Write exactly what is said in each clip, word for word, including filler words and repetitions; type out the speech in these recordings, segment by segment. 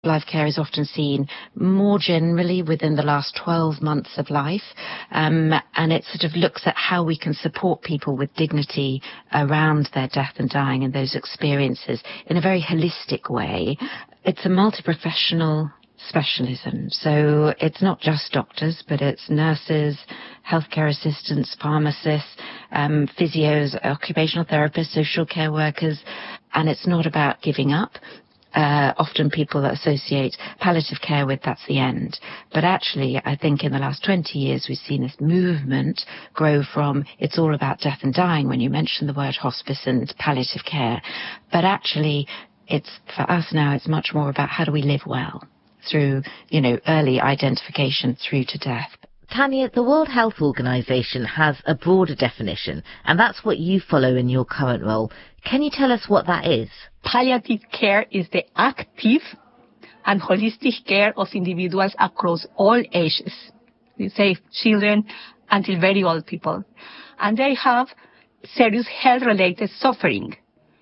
Life care is often seen more generally within the last twelve months of life, um, and it sort of looks at how we can support people with dignity around their death and dying and those experiences in a very holistic way. It's a multi-professional specialism, so it's not just doctors, but it's nurses, healthcare assistants, pharmacists, um, physios, occupational therapists, social care workers, and it's not about giving up. Uh, often people associate palliative care with that's the end. But actually, I think in the last twenty years, we've seen this movement grow from it's all about death and dying when you mention the word hospice and palliative care. But actually, it's for us now, it's much more about how do we live well through, you know, early identification through to death. Tanya, the World Health Organization has a broader definition, and that's what you follow in your current role. Can you tell us what that is? Palliative care is the active and holistic care of individuals across all ages, we say children until very old people. And they have serious health-related suffering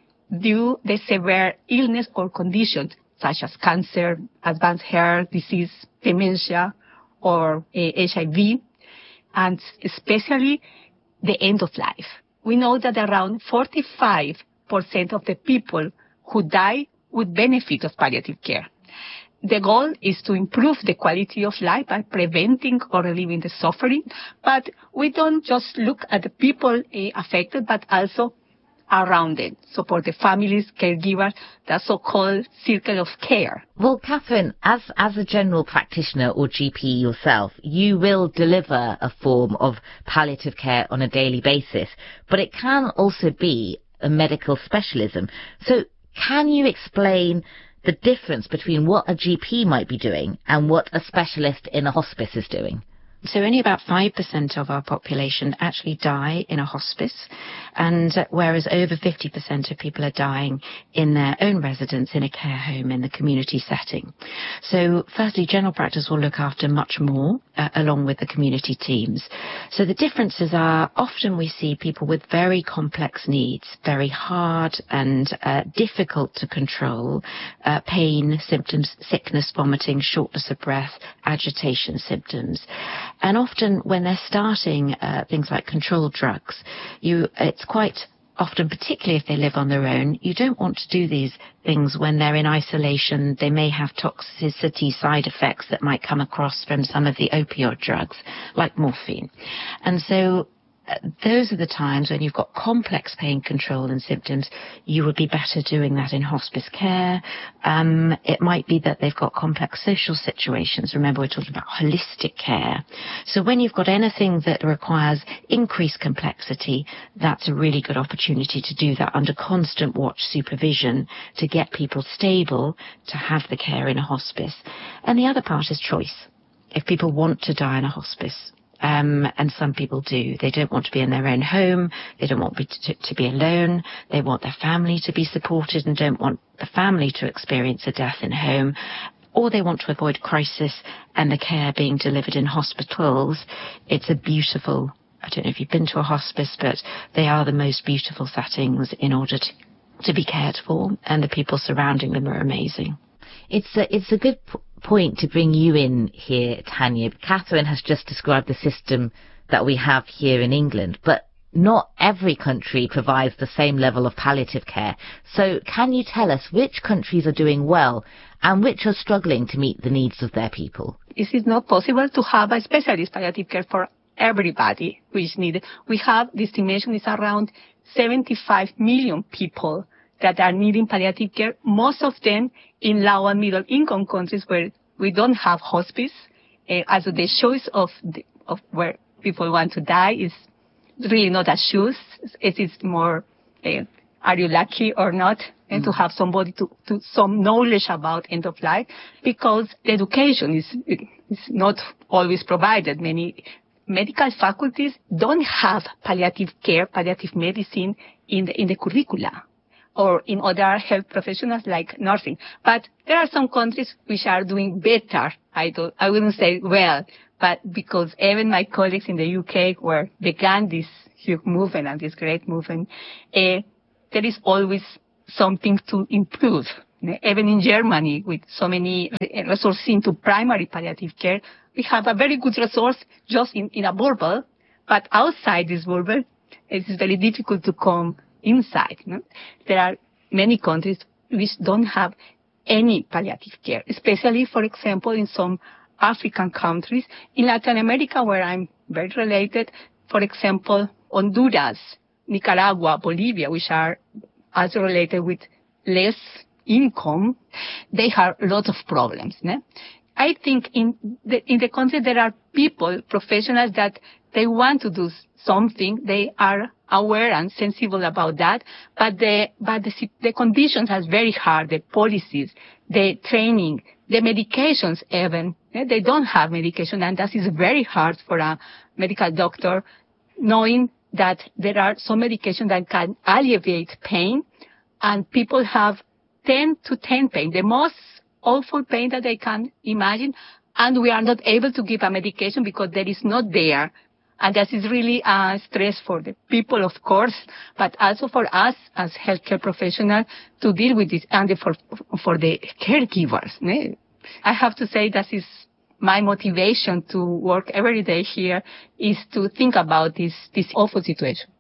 due to severe illness or conditions such as cancer, advanced heart disease, dementia, or uh, H I V, and especially the end of life. We know that around forty-five percent of the people who die would benefit of palliative care. The goal is to improve the quality of life by preventing or relieving the suffering, but we don't just look at the people uh, affected, but also around them. So for the families, caregivers, the so-called circle of care. Well, Catherine, as, as a general practitioner or G P yourself, you will deliver a form of palliative care on a daily basis, but it can also be a medical specialism. So can you explain the difference between what a G P might be doing and what a specialist in a hospice is doing? So only about five percent of our population actually die in a hospice, and uh, whereas over fifty percent of people are dying in their own residence in a care home in the community setting. So firstly, general practice will look after much more uh, along with the community teams. So the differences are often we see people with very complex needs, very hard and uh, difficult to control, uh, pain, symptoms, sickness, vomiting, shortness of breath, agitation symptoms. And often when they're starting uh, things like controlled drugs, you it's quite often, particularly if they live on their own, you don't want to do these things when they're in isolation. They may have toxicity side effects that might come across from some of the opioid drugs, like morphine. And so those are the times when you've got complex pain control and symptoms, you would be better doing that in hospice care. Um, it might be that they've got complex social situations. Remember, we're talking about holistic care. So when you've got anything that requires increased complexity, that's a really good opportunity to do that under constant watch supervision to get people stable to have the care in a hospice. And the other part is choice. If people want to die in a hospice, Um, and some people do. They don't want to be in their own home. They don't want to, to be alone. They want their family to be supported and don't want the family to experience a death in home. Or they want to avoid crisis and the care being delivered in hospitals. It's a beautiful, I don't know if you've been to a hospice, but they are the most beautiful settings in order to, to be cared for, and the people surrounding them are amazing. It's a, it's a good p- point to bring you in here, Tanya. Catherine has just described the system that we have here in England, but not every country provides the same level of palliative care. So can you tell us which countries are doing well and which are struggling to meet the needs of their people? It is not possible to have a specialist palliative care for everybody which need. We have, the estimation is around seventy-five million people that are needing palliative care, most of them in low and middle income countries where we don't have hospice. Uh, as the choice of, the, of where people want to die is really not a choice. It is more, uh, are you lucky or not? And mm-hmm. to have somebody to, to some knowledge about end of life, because the education is, is not always provided. Many medical faculties don't have palliative care, palliative medicine in the, in the curricula, or in other health professionals like nursing. But there are some countries which are doing better. I don't, I wouldn't say well, but because even my colleagues in the U K where began this huge movement and this great movement, uh, there is always something to improve. Even in Germany, with so many resources into primary palliative care, we have a very good resource just in, in a bubble, but outside this bubble, it is very difficult to come inside. You know? There are many countries which don't have any palliative care, especially, for example, in some African countries. In Latin America, where I'm very related, for example, Honduras, Nicaragua, Bolivia, which are also related with less income, they have lots of problems. No? I think in the, in the country there are people, professionals, that they want to do something. They are aware and sensible about that, but the but the, the conditions are very hard. The policies, the training, the medications, even yeah, they don't have medication, and that is very hard for a medical doctor, knowing that there are some medications that can alleviate pain, and people have ten to ten pain, the most awful pain that they can imagine, and we are not able to give a medication because there is not there. And that is really a stress for the people, of course, but also for us as healthcare professionals to deal with this, and for for the caregivers. I have to say that is my motivation to work every day here, is to think about this, this awful situation.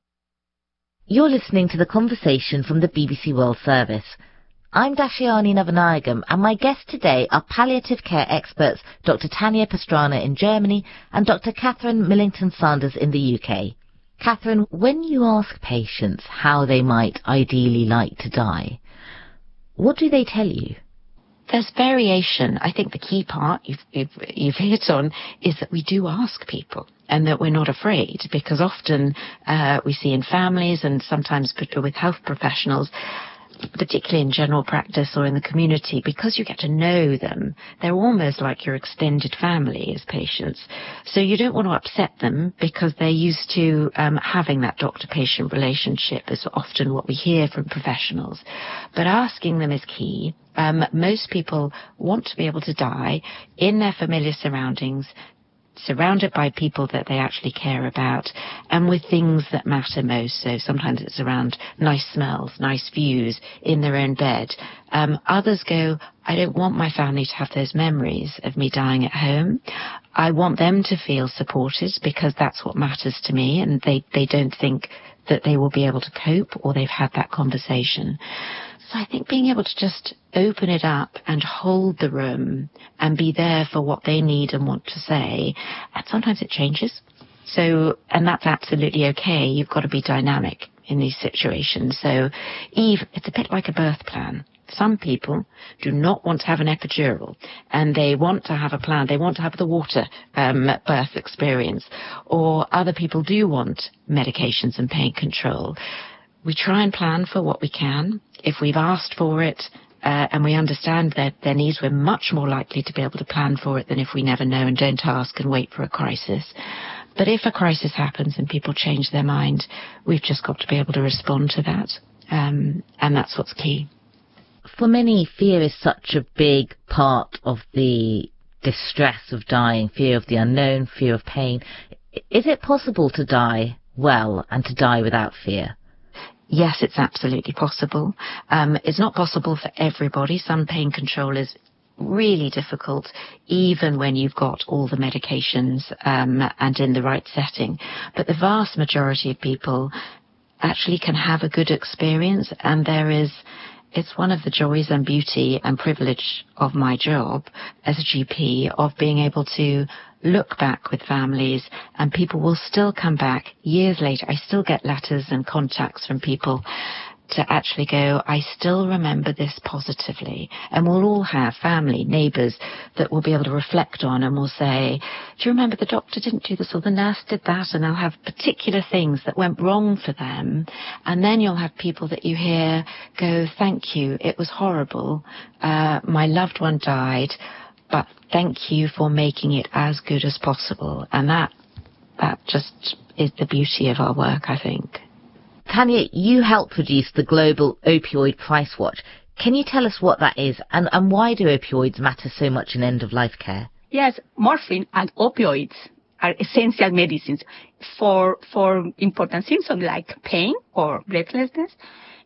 You're listening to the conversation from the B B C World Service. I'm Dashiani Navanayagam, and my guests today are palliative care experts Doctor Tanya Pastrana in Germany and Doctor Catherine Millington-Sanders in the U K. Catherine, when you ask patients how they might ideally like to die, what do they tell you? There's variation. I think the key part you've, you've, you've hit on is that we do ask people, and that we're not afraid, because often uh, we see in families and sometimes with health professionals, particularly in general practice or in the community, because you get to know them, they're almost like your extended family as patients. So you don't want to upset them, because they're used to um, having that doctor-patient relationship, is often what we hear from professionals. But asking them is key. Um, most people want to be able to die in their familiar surroundings, surrounded by people that they actually care about, and with things that matter most. So sometimes it's around nice smells, nice views, in their own bed. Um, others go, I don't want my family to have those memories of me dying at home. I want them to feel supported, because that's what matters to me, and they, they don't think that they will be able to cope, or they've had that conversation. So I think being able to just open it up and hold the room and be there for what they need and want to say, and sometimes it changes. So, and that's absolutely okay. You've got to be dynamic in these situations. So Eve, it's a bit like a birth plan. Some people do not want to have an epidural, and they want to have a plan. They want to have the water um, birth experience. Or other people do want medications and pain control. We try and plan for what we can. If we've asked for it uh, and we understand their, their needs, we're much more likely to be able to plan for it than if we never know and don't ask and wait for a crisis. But if a crisis happens and people change their mind, we've just got to be able to respond to that. Um, and that's what's key. For many, fear is such a big part of the distress of dying, fear of the unknown, fear of pain. Is it possible to die well and to die without fear? Yes, it's absolutely possible. Um, it's not possible for everybody. Some pain control is really difficult, even when you've got all the medications um, and in the right setting. But the vast majority of people actually can have a good experience, and there is... It's one of the joys and beauty and privilege of my job as a G P, of being able to look back with families, and people will still come back years later. I still get letters and contacts from people to actually go, I still remember this positively. And we'll all have family, neighbours that will be able to reflect on, and will say, do you remember the doctor didn't do this or the nurse did that? And they'll have particular things that went wrong for them. And then you'll have people that you hear go, thank you, it was horrible. Uh, my loved one died, but thank you for making it as good as possible. And that, that just is the beauty of our work, I think. Tanya, you helped produce the Global Opioid Price Watch. Can you tell us what that is, and, and why do opioids matter so much in end-of-life care? Yes, morphine and opioids are essential medicines for for important symptoms like pain or breathlessness.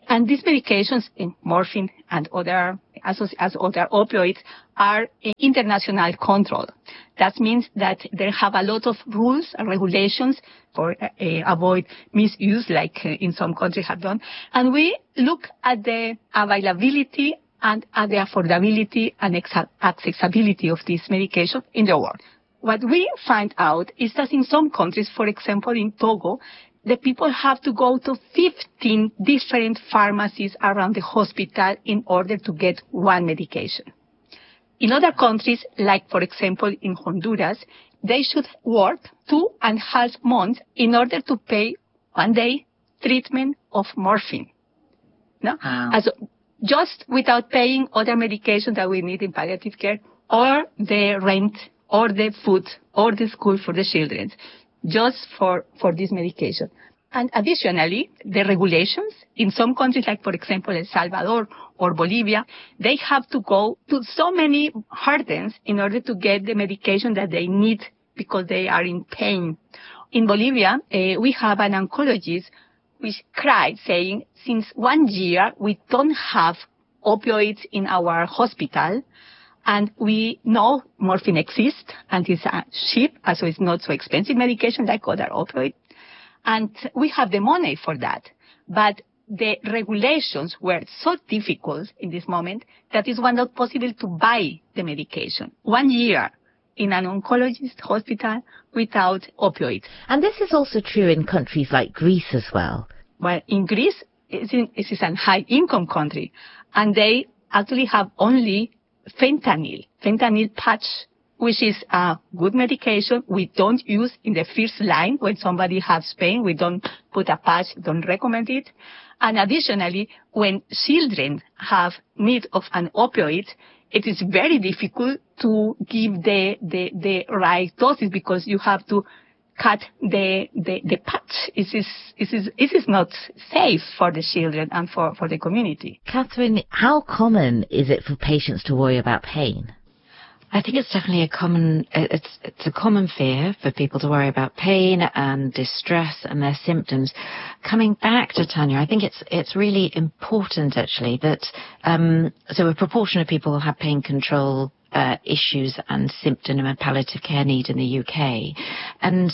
And these medications, in morphine and other as other opioids, are international control. That means that they have a lot of rules and regulations for uh, avoid misuse, like uh, in some countries have done. And we look at the availability and at the affordability and accessibility of this medication in the world. What we find out is that in some countries, for example, in Togo, the people have to go to fifteen different pharmacies around the hospital in order to get one medication. In other countries, like, for example, in Honduras, they should work two and a half months in order to pay one day treatment of morphine. No? Wow. As, just without paying other medications that we need in palliative care, or the rent, or the food, or the school for the children, just for, for this medication. And additionally, the regulations in some countries, like, for example, El Salvador or Bolivia, they have to go to so many hurdles in order to get the medication that they need because they are in pain. In Bolivia, uh, we have an oncologist which cried saying, since one year, we don't have opioids in our hospital, and we know morphine exists, and it's uh, cheap, so it's not so expensive medication like other opioids. And we have the money for that. But the regulations were so difficult in this moment that it was not possible to buy the medication. One year in an oncologist hospital without opioids. And this is also true in countries like Greece as well. Well, in Greece, it is a high-income country, and they actually have only fentanyl, fentanyl patch, which is a good medication we don't use in the first line when somebody has pain. We don't put a patch, don't recommend it. And additionally, when children have need of an opioid, it is very difficult to give the, the, the right doses because you have to cut the, the, the patch. It is, it is, it is not safe for the children and for, for the community. Catherine, how common is it for patients to worry about pain? I think it's definitely a common, it's, it's a common fear for people to worry about pain and distress and their symptoms. Coming back to Tanya, I think it's, it's really important actually that, um, so a proportion of people have pain control, uh, issues and symptom and palliative care need in the U K. And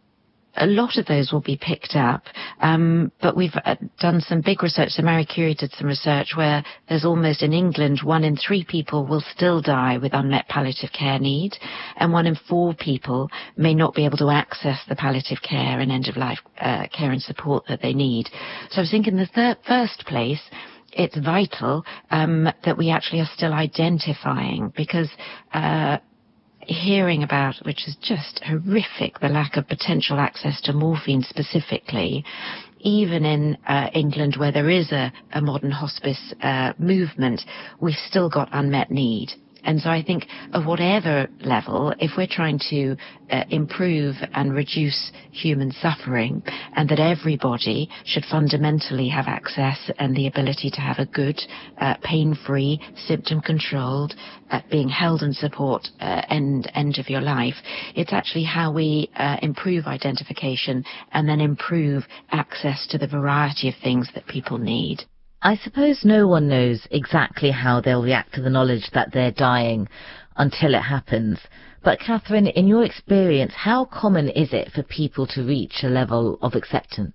a lot of those will be picked up, um, but we've uh, done some big research. So Marie Curie did some research where there's almost in England one in three people will still die with unmet palliative care need, and one in four people may not be able to access the palliative care and end-of-life uh, care and support that they need. So I was thinking in the third, first place, it's vital um, that we actually are still identifying because uh hearing about, which is just horrific, the lack of potential access to morphine specifically, even in uh, England where there is a, a modern hospice uh, movement, we've still got unmet need. And so I think at whatever level, if we're trying to uh, improve and reduce human suffering, and that everybody should fundamentally have access and the ability to have a good, uh, pain-free, symptom-controlled, uh, being held and support uh, end, end of your life, it's actually how we uh, improve identification and then improve access to the variety of things that people need. I suppose no one knows exactly how they'll react to the knowledge that they're dying until it happens. But Catherine, in your experience, how common is it for people to reach a level of acceptance?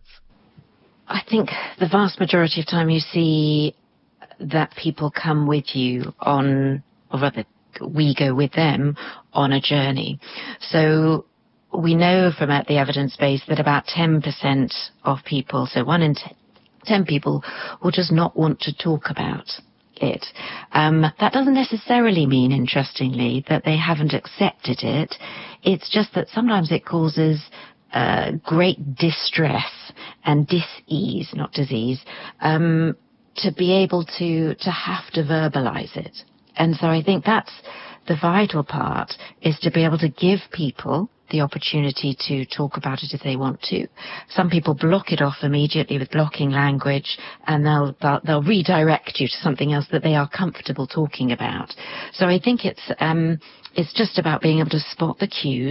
I think the vast majority of time you see that people come with you on, or rather we go with them on a journey. So we know from the evidence base that about ten percent of people, so one in ten, ten people will just not want to talk about it. Um, that doesn't necessarily mean, interestingly, that they haven't accepted it. It's just that sometimes it causes uh, great distress and dis-ease, not disease, um, to be able to, to have to verbalize it. And so I think that's the vital part, is to be able to give people the opportunity to talk about it if they want to. Some people block it off immediately with blocking language, and they'll, they'll, they'll redirect you to something else that they are comfortable talking about. So I think it's, um, it's just about being able to spot the cues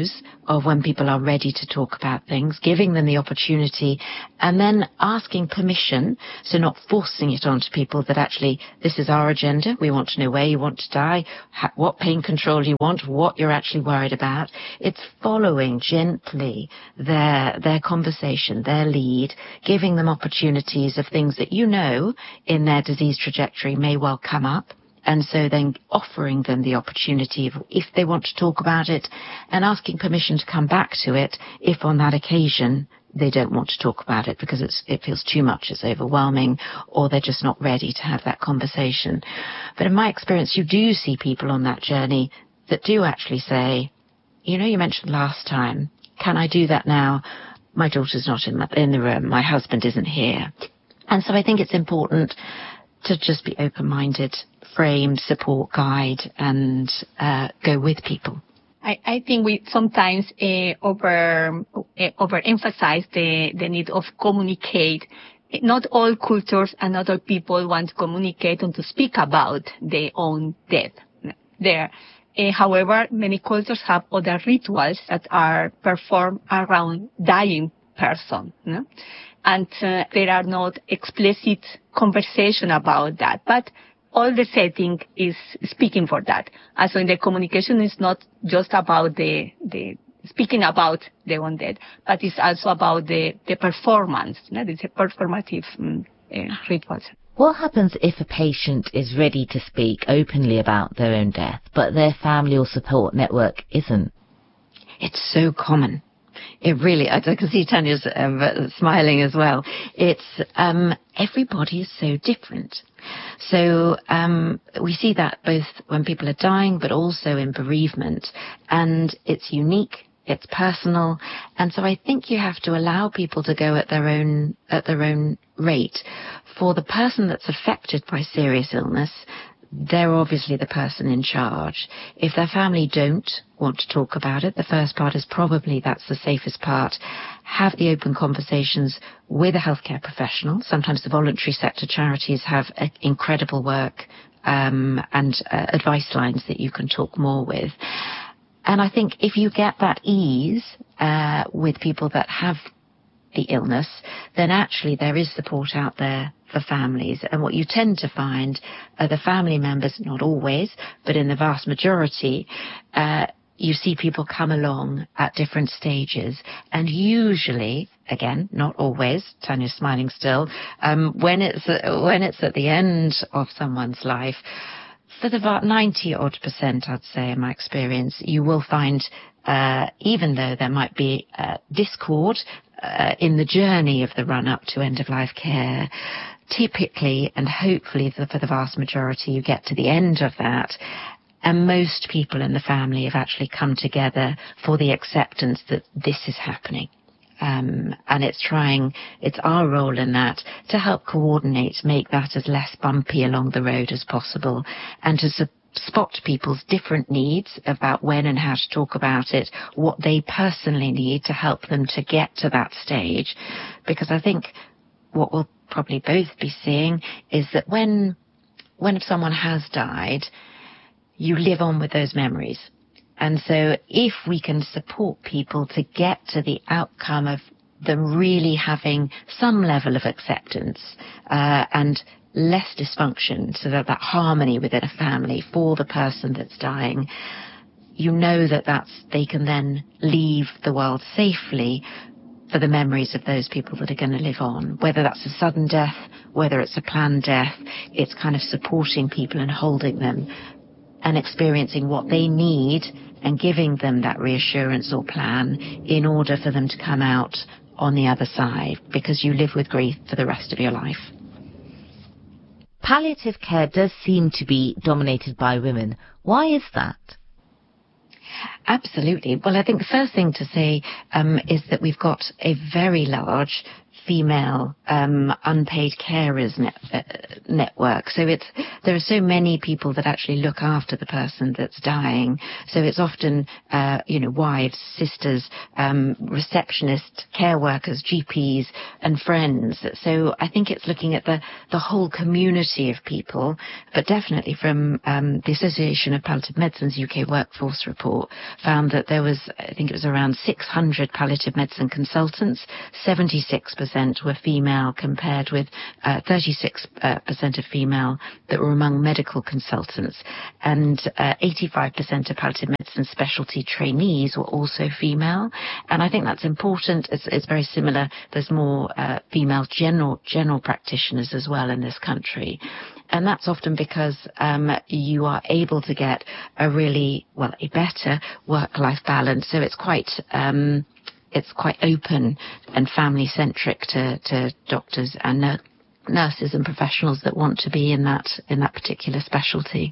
of when people are ready to talk about things, giving them the opportunity, and then asking permission, so not forcing it onto people that actually, this is our agenda, we want to know where you want to die, ha- what pain control you want, what you're actually worried about. It's following gently their their conversation, their lead, giving them opportunities of things that you know in their disease trajectory may well come up. And so then offering them the opportunity of, if they want to talk about it, and asking permission to come back to it if on that occasion they don't want to talk about it because it's, it feels too much, it's overwhelming, or they're just not ready to have that conversation. But in my experience, you do see people on that journey that do actually say, you know, you mentioned last time, can I do that now? My daughter's not in, my, in the room, my husband isn't here. And so I think it's important to just be open-minded, frame, support, guide, and uh, go with people. I, I think we sometimes uh, over uh, overemphasize the, the need of communicate. Not all cultures and not all people want to communicate and to speak about their own death. There, uh, however, many cultures have other rituals that are performed around dying person. No? And uh, there are not explicit conversation about that, but all the setting is speaking for that. And so in the communication, it's not just about the, the speaking about the undead, but it's also about the, the performance. You know, it's a performative um, uh, rituals. What happens if a patient is ready to speak openly about their own death, but their family or support network isn't? It's so common. It really, I can see Tanya's um, smiling as well. It's, um, everybody is so different. So um, we see that both when people are dying, but also in bereavement. And it's unique, it's personal. And so I think you have to allow people to go at their own, at their own rate. For the person that's affected by serious illness, they're obviously the person in charge. If their family don't want to talk about it, the first part is probably that's the safest part. Have the open conversations with a healthcare professional. Sometimes the voluntary sector charities have uh, incredible work um, and uh, advice lines that you can talk more with. And I think if you get that ease uh, with people that have the illness, then actually there is support out there for families. And what you tend to find are the family members, not always, but in the vast majority, uh, you see people come along at different stages. And usually, again, not always, Tanya's smiling still, um, when it's, uh, when it's at the end of someone's life, for the ninety odd percent, I'd say, in my experience, you will find, uh, even though there might be uh, discord uh, in the journey of the run-up to end-of-life care, typically and hopefully for the vast majority, you get to the end of that, and most people in the family have actually come together for the acceptance that this is happening. Um, and it's trying, it's our role in that to help coordinate, make that as less bumpy along the road as possible, and to su- spot people's different needs about when and how to talk about it, what they personally need to help them to get to that stage. Because I think what we'll probably both be seeing is that when, when someone has died, you live on with those memories. And so if we can support people to get to the outcome of them really having some level of acceptance uh, and less dysfunction, so that that harmony within a family for the person that's dying, you know that that's, they can then leave the world safely for the memories of those people that are going to live on. Whether that's a sudden death, whether it's a planned death, it's kind of supporting people and holding them and experiencing what they need and giving them that reassurance or plan in order for them to come out on the other side, because you live with grief for the rest of your life. Palliative care does seem to be dominated by women. Why is that? Absolutely. Well, I think the first thing to say um, is that we've got a very large female um, unpaid carers net, uh, network. So it's there are so many people that actually look after the person that's dying. So it's often uh, you know wives, sisters, um, receptionists, care workers, G Ps, and friends. So I think it's looking at the the whole community of people. But definitely from um, the Association of Palliative Medicine's U K Workforce Report found that there was, I think it was around six hundred palliative medicine consultants. seventy-six percent were female compared with uh, thirty-six percent of female that were among medical consultants. And uh, eighty-five percent of palliative medicine specialty trainees were also female. And I think that's important. It's, it's very similar. There's more uh, female general general practitioners as well in this country. And that's often because um, you are able to get a really, well, a better work-life balance. So it's quite um, it's quite open and family-centric to, to doctors and nur- nurses and professionals that want to be in that in that particular specialty.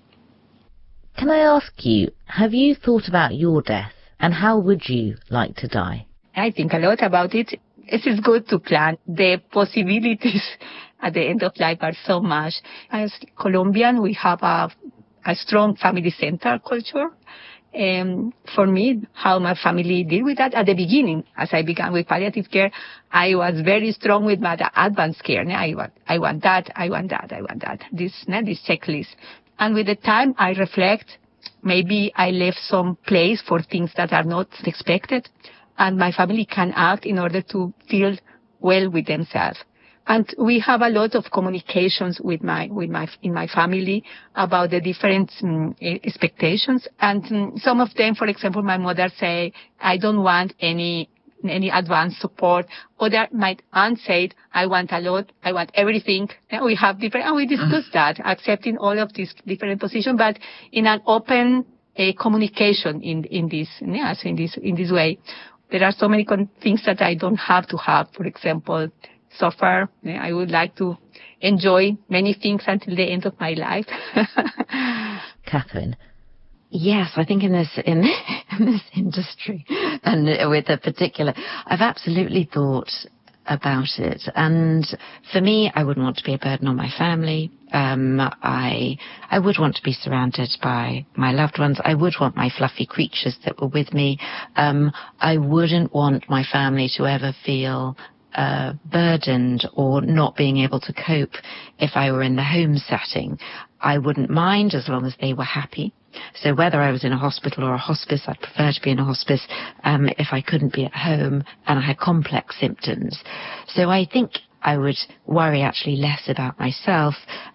Can I ask you, have you thought about your death, and how would you like to die? I think a lot about it. It is good to plan. The possibilities at the end of life are so much. As Colombian, we have a, a strong family-centered culture. Um, for me, how my family deal with that at the beginning, as I began with palliative care, I was very strong with my advanced care. I want, I want that, I want that, I want that. This, this checklist. And with the time, I reflect. Maybe I left some place for things that are not expected, and my family can act in order to feel well with themselves. And we have a lot of communications with my, with my, in my family about the different um, expectations. And um, some of them, for example, my mother say, I don't want any, any advanced support. Other, my aunt said, I want a lot, I want everything. And we have different, and we discuss that, accepting all of these different positions, but in an open uh, communication in, in this, yes, in this, in this way. There are so many con- things that I don't have to have. For example, suffer. I would like to enjoy many things until the end of my life. Catherine? Yes, I think in this in, in this industry and with a particular, I've absolutely thought about it. And for me, I wouldn't want to be a burden on my family. Um, I I would want to be surrounded by my loved ones. I would want my fluffy creatures that were with me. Um, I wouldn't want my family to ever feel uh, burdened or not being able to cope if I were in the home setting. I wouldn't mind as long as they were happy. So whether I was in a hospital or a hospice, I'd prefer to be in a hospice um, if I couldn't be at home and I had complex symptoms. So I think I would worry actually less about myself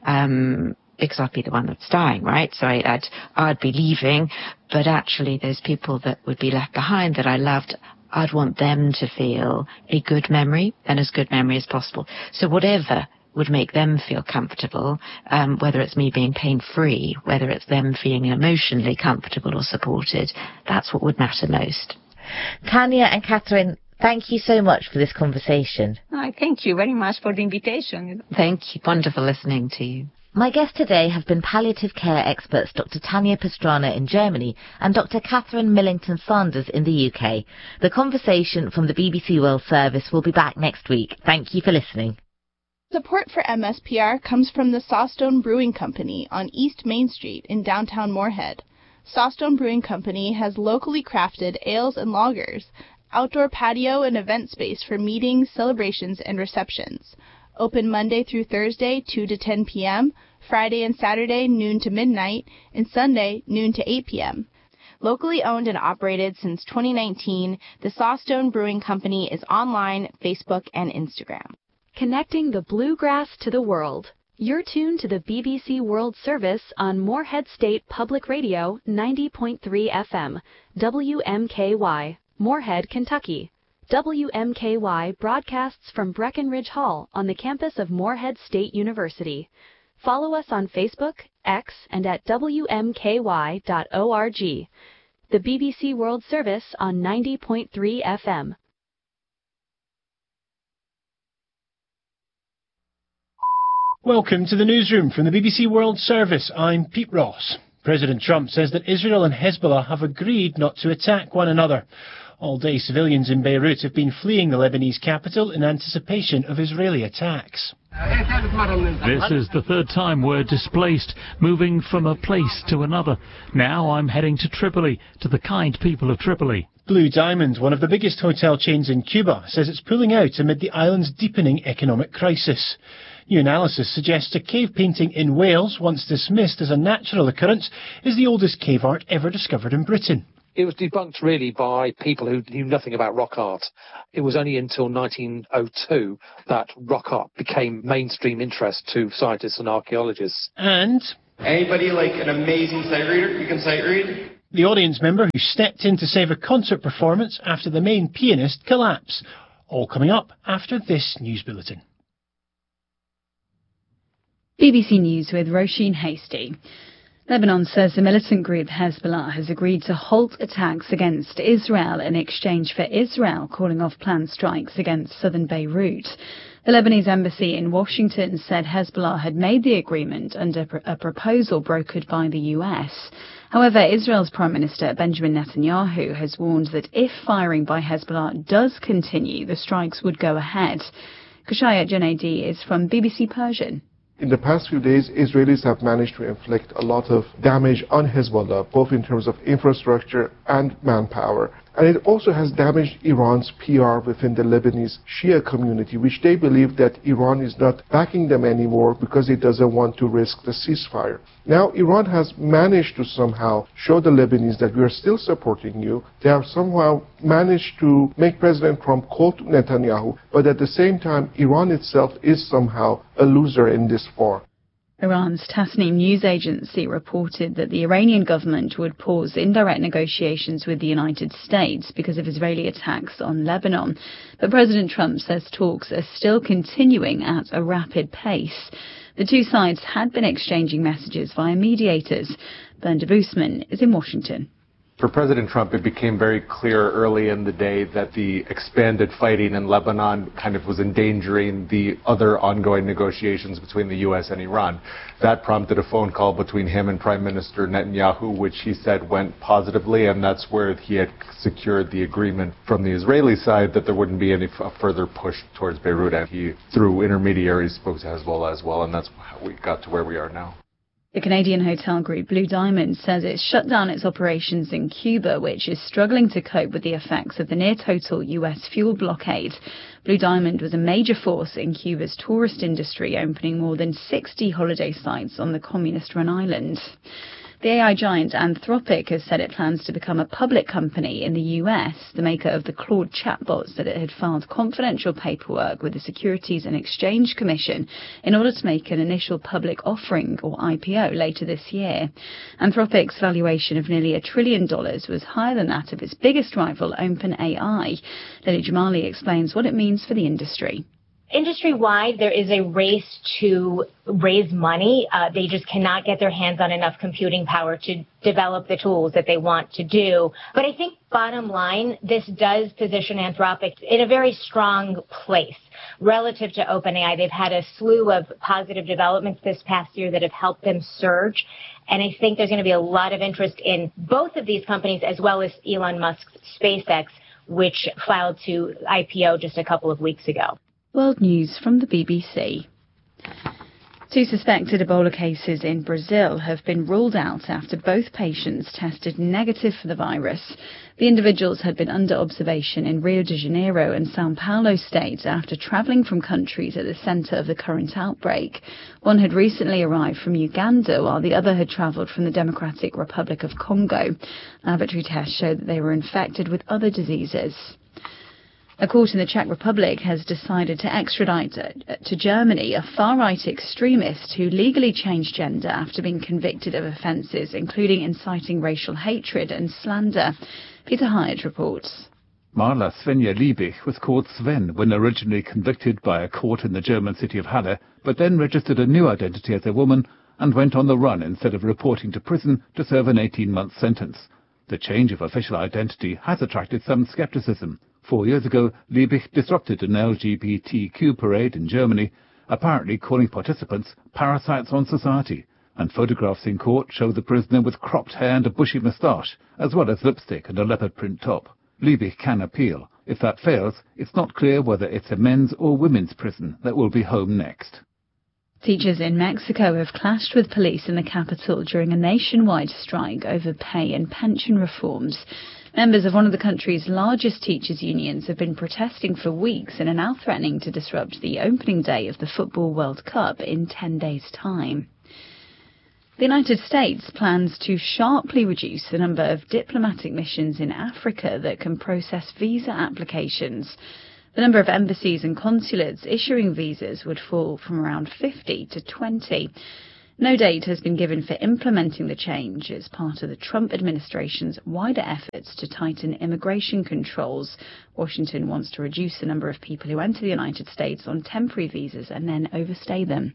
um, because I'd be the one that's dying, right? So I, I'd, I'd be leaving, but actually those people that would be left behind that I loved, I'd want them to feel a good memory and as good memory as possible. So whatever would make them feel comfortable, um, whether it's me being pain-free, whether it's them feeling emotionally comfortable or supported, that's what would matter most. Tanya and Catherine, thank you so much for this conversation. Oh, thank you very much for the invitation. Thank you. Wonderful listening to you. My guests today have been palliative care experts Doctor Tanya Pastrana in Germany and Doctor Catherine Millington-Sanders in the U K. The conversation from the B B C World Service will be back next week. Thank you for listening. Support for M S P R comes from the Sawstone Brewing Company on East Main Street in downtown Moorhead. Sawstone Brewing Company has locally crafted ales and lagers, outdoor patio and event space for meetings, celebrations, and receptions. Open Monday through Thursday, two to ten p.m., Friday and Saturday, noon to midnight, and Sunday, noon to eight p.m. Locally owned and operated since twenty nineteen, the Sawstone Brewing Company is online, Facebook, and Instagram. Connecting the bluegrass to the world. You're tuned to the B B C World Service on Moorhead State Public Radio ninety point three F M, W M K Y, Moorhead, Kentucky. W M K Y broadcasts from Breckenridge Hall on the campus of Moorhead State University. Follow us on Facebook, X, and at W M K Y dot org. The B B C World Service on ninety point three F M. Welcome to the newsroom from the B B C World Service. I'm Pete Ross. President Trump says that Israel and Hezbollah have agreed not to attack one another. All day, civilians in Beirut have been fleeing the Lebanese capital in anticipation of Israeli attacks. This is the third time we're displaced, moving from a place to another. Now I'm heading to Tripoli, to the kind people of Tripoli. Blue Diamond, one of the biggest hotel chains in Cuba, says it's pulling out amid the island's deepening economic crisis. New analysis suggests a cave painting in Wales, once dismissed as a natural occurrence, is the oldest cave art ever discovered in Britain. It was debunked really by people who knew nothing about rock art. It was only until nineteen oh two that rock art became mainstream interest to scientists and archaeologists. And anybody like an amazing sight reader? You can sight read? The audience member who stepped in to save a concert performance after the main pianist collapsed. All coming up after this news bulletin. B B C News with Roisin Hasty. Lebanon says the militant group Hezbollah has agreed to halt attacks against Israel in exchange for Israel calling off planned strikes against southern Beirut. The Lebanese embassy in Washington said Hezbollah had made the agreement under a proposal brokered by the U S. However, Israel's Prime Minister Benjamin Netanyahu has warned that if firing by Hezbollah does continue, the strikes would go ahead. Kushaya Junaidi is from B B C Persian. In the past few days, Israelis have managed to inflict a lot of damage on Hezbollah, both in terms of infrastructure and manpower. And it also has damaged Iran's P R within the Lebanese Shia community, which they believe that Iran is not backing them anymore because it doesn't want to risk the ceasefire. Now, Iran has managed to somehow show the Lebanese that we are still supporting you. They have somehow managed to make President Trump call to Netanyahu, but at the same time, Iran itself is somehow a loser in this war. Iran's Tasnim news agency reported that the Iranian government would pause indirect negotiations with the United States because of Israeli attacks on Lebanon. But President Trump says talks are still continuing at a rapid pace. The two sides had been exchanging messages via mediators. Bernd de Boosman is in Washington. For President Trump, it became very clear early in the day that the expanded fighting in Lebanon kind of was endangering the other ongoing negotiations between the U S and Iran. That prompted a phone call between him and Prime Minister Netanyahu, which he said went positively, and that's where he had secured the agreement from the Israeli side that there wouldn't be any f- further push towards Beirut. And he, through intermediaries, spoke to Hezbollah as well, and that's how we got to where we are now. The Canadian hotel group Blue Diamond says it's shut down its operations in Cuba, which is struggling to cope with the effects of the near-total U S fuel blockade. Blue Diamond was a major force in Cuba's tourist industry, opening more than sixty holiday sites on the communist-run island. The A I giant Anthropic has said it plans to become a public company in the U S. The maker of the Claude chatbot said it had filed confidential paperwork with the Securities and Exchange Commission in order to make an initial public offering, or I P O, later this year. Anthropic's valuation of nearly a trillion dollars was higher than that of its biggest rival, OpenAI. Lily Jamali explains what it means for the industry. Industry-wide, there is a race to raise money. Uh, they just cannot get their hands on enough computing power to develop the tools that they want to do. But I think bottom line, this does position Anthropic in a very strong place relative to OpenAI. They've had a slew of positive developments this past year that have helped them surge. And I think there's going to be a lot of interest in both of these companies, as well as Elon Musk's SpaceX, which filed to I P O just a couple of weeks ago. World News from the B B C. Two suspected Ebola cases in Brazil have been ruled out after both patients tested negative for the virus. The individuals had been under observation in Rio de Janeiro and São Paulo states after travelling from countries at the centre of the current outbreak. One had recently arrived from Uganda, while the other had travelled from the Democratic Republic of Congo. Laboratory tests showed that they were infected with other diseases. A court in the Czech Republic has decided to extradite to Germany a far-right extremist who legally changed gender after being convicted of offences including inciting racial hatred and slander. Peter Hyatt reports. Marla Svenja Liebig was called Sven when originally convicted by a court in the German city of Halle, but then registered a new identity as a woman and went on the run instead of reporting to prison to serve an eighteen-month sentence. The change of official identity has attracted some scepticism. Four years ago, Liebig disrupted an L G B T Q parade in Germany, apparently calling participants parasites on society, and photographs in court show the prisoner with cropped hair and a bushy moustache, as well as lipstick and a leopard print top. Liebig can appeal. If that fails, it's not clear whether it's a men's or women's prison that will be home next. Teachers in Mexico have clashed with police in the capital during a nationwide strike over pay and pension reforms. Members of one of the country's largest teachers' unions have been protesting for weeks and are now threatening to disrupt the opening day of the Football World Cup in ten days' time. The United States plans to sharply reduce the number of diplomatic missions in Africa that can process visa applications. The number of embassies and consulates issuing visas would fall from around fifty to twenty. No date has been given for implementing the change as part of the Trump administration's wider efforts to tighten immigration controls. Washington wants to reduce the number of people who enter the United States on temporary visas and then overstay them.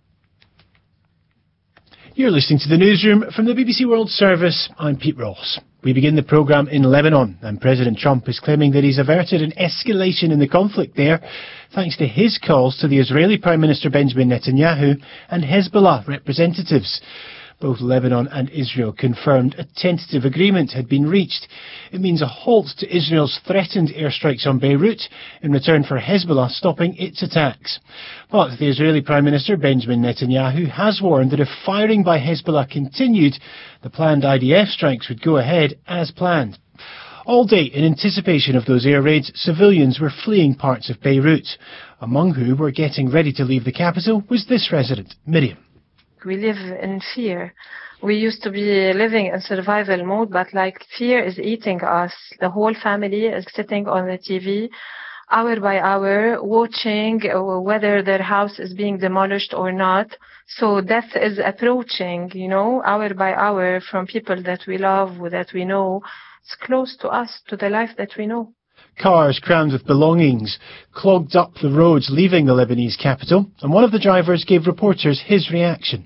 You're listening to the newsroom from the B B C World Service. I'm Pete Ross. We begin the programme in Lebanon, and President Trump is claiming that he's averted an escalation in the conflict there thanks to his calls to the Israeli Prime Minister Benjamin Netanyahu and Hezbollah representatives. Both Lebanon and Israel confirmed a tentative agreement had been reached. It means a halt to Israel's threatened airstrikes on Beirut in return for Hezbollah stopping its attacks. But the Israeli Prime Minister Benjamin Netanyahu has warned that if firing by Hezbollah continued, the planned I D F strikes would go ahead as planned. All day, in anticipation of those air raids, civilians were fleeing parts of Beirut. Among who were getting ready to leave the capital was this resident, Miriam. We live in fear. We used to be living in survival mode, but like fear is eating us. The whole family is sitting on the T V hour by hour, watching whether their house is being demolished or not. So death is approaching, you know, hour by hour from people that we love, that we know. It's close to us, to the life that we know. Cars crammed with belongings clogged up the roads leaving the Lebanese capital, and one of the drivers gave reporters his reaction.